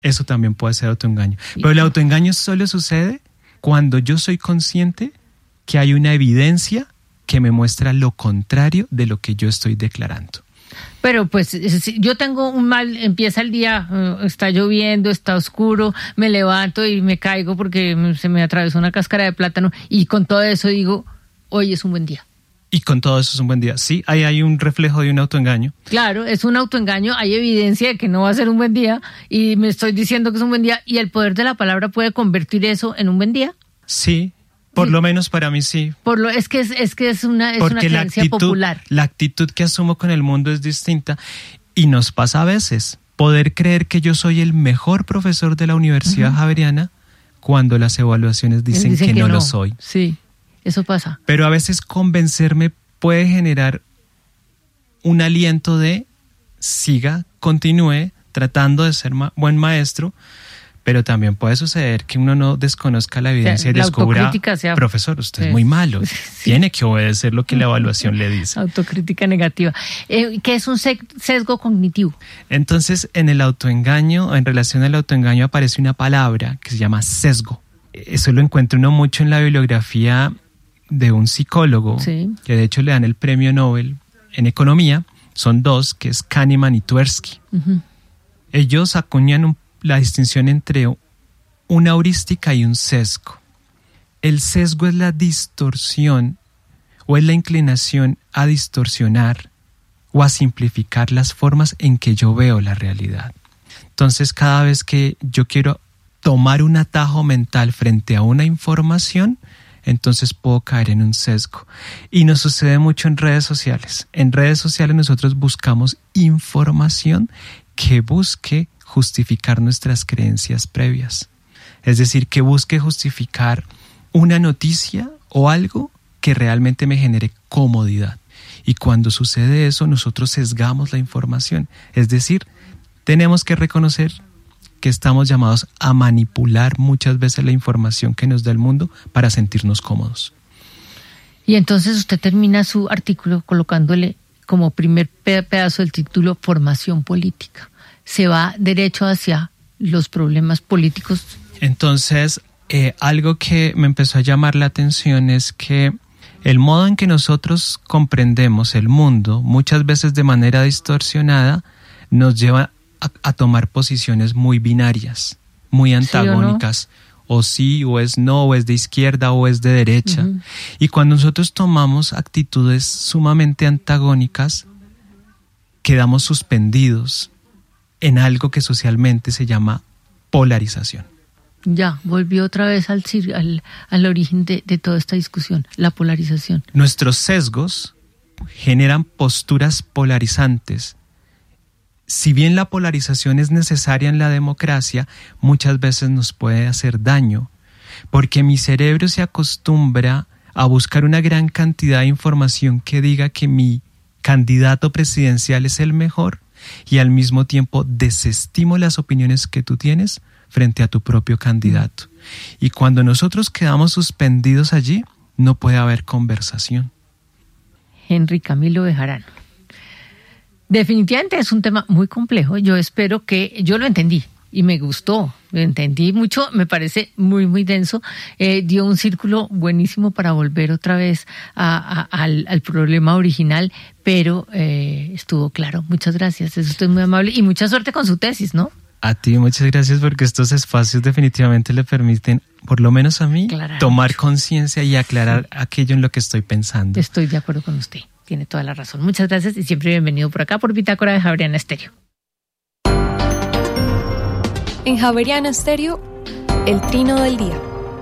Eso también puede ser autoengaño. Pero el autoengaño solo sucede cuando yo soy consciente que hay una evidencia que me muestra lo contrario de lo que yo estoy declarando. Pero pues si yo tengo un mal, empieza el día, está lloviendo, está oscuro, me levanto y me caigo porque se me atravesó una cáscara de plátano y con todo eso digo, hoy es un buen día. Y con todo eso es un buen día. Sí, ahí hay un reflejo de un autoengaño. Claro, es un autoengaño, hay evidencia de que no va a ser un buen día y me estoy diciendo que es un buen día y el poder de la palabra puede convertir eso en un buen día. Sí, por lo menos para mí sí. Es que es una creencia popular. La actitud que asumo con el mundo es distinta y nos pasa a veces. Poder creer que yo soy el mejor profesor de la Universidad Javeriana cuando las evaluaciones dicen que no lo soy. Sí. Eso pasa. Pero a veces convencerme puede generar un aliento de siga, continúe tratando de ser buen maestro, pero también puede suceder que uno no desconozca la evidencia y descubra, profesor, usted es muy malo, tiene que obedecer lo que la evaluación le dice. Autocrítica negativa. ¿Qué es un sesgo cognitivo? Entonces, en el autoengaño, en relación al autoengaño, aparece una palabra que se llama sesgo. Eso lo encuentra uno mucho en la bibliografía de un psicólogo, que de hecho le dan el premio Nobel en economía. Son dos, que es Kahneman y Tversky. Ellos acuñan la distinción entre una heurística y un sesgo. El sesgo es la distorsión o es la inclinación a distorsionar o a simplificar las formas en que yo veo la realidad. Entonces, cada vez que yo quiero tomar un atajo mental frente a una información, entonces puedo caer en un sesgo. Y nos sucede mucho en redes sociales. En redes sociales nosotros buscamos información que busque justificar nuestras creencias previas. Es decir, que busque justificar una noticia o algo que realmente me genere comodidad. Y cuando sucede eso, nosotros sesgamos la información. Es decir, tenemos que reconocer que estamos llamados a manipular muchas veces la información que nos da el mundo para sentirnos cómodos. Y entonces usted termina su artículo colocándole como primer pedazo del título formación política. Se va derecho hacia los problemas políticos. Entonces, algo que me empezó a llamar la atención es que el modo en que nosotros comprendemos el mundo, muchas veces de manera distorsionada, nos lleva a tomar posiciones muy binarias, muy antagónicas, o sí, o es no, o es de izquierda, o es de derecha. Y cuando nosotros tomamos actitudes sumamente antagónicas, quedamos suspendidos en algo que socialmente se llama polarización. Ya, volvió otra vez al origen de toda esta discusión, la polarización. Nuestros sesgos generan posturas polarizantes. Si bien la polarización es necesaria en la democracia, muchas veces nos puede hacer daño, porque mi cerebro se acostumbra a buscar una gran cantidad de información que diga que mi candidato presidencial es el mejor y al mismo tiempo desestimo las opiniones que tú tienes frente a tu propio candidato. Y cuando nosotros quedamos suspendidos allí, no puede haber conversación. Henry Camilo Bejarano. Definitivamente es un tema muy complejo. Yo espero que yo lo entendí y me gustó. Lo entendí mucho, me parece muy, muy denso. Dio un círculo buenísimo para volver otra vez al problema original, pero estuvo claro. Muchas gracias. Es usted muy amable y mucha suerte con su tesis, ¿no? A ti muchas gracias porque estos espacios definitivamente le permiten, por lo menos a mí, tomar conciencia y aclarar aquello en lo que estoy pensando. Estoy de acuerdo con usted. Tiene toda la razón. Muchas gracias y siempre bienvenido por acá por Bitácora de Javeriana Estéreo. En Javeriana Estéreo, el trino del día.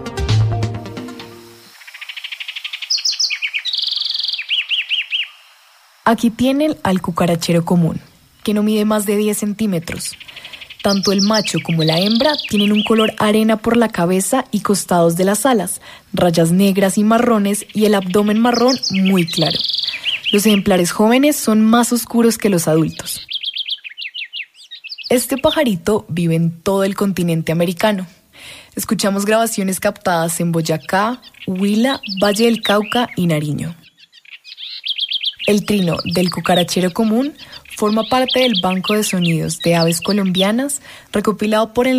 Aquí tienen al cucarachero común, que no mide más de 10 centímetros. Tanto el macho como la hembra tienen un color arena por la cabeza y costados de las alas, rayas negras y marrones y el abdomen marrón muy claro. Los ejemplares jóvenes son más oscuros que los adultos. Este pajarito vive en todo el continente americano. Escuchamos grabaciones captadas en Boyacá, Huila, Valle del Cauca y Nariño. El trino del cucarachero común forma parte del Banco de Sonidos de Aves Colombianas, recopilado por el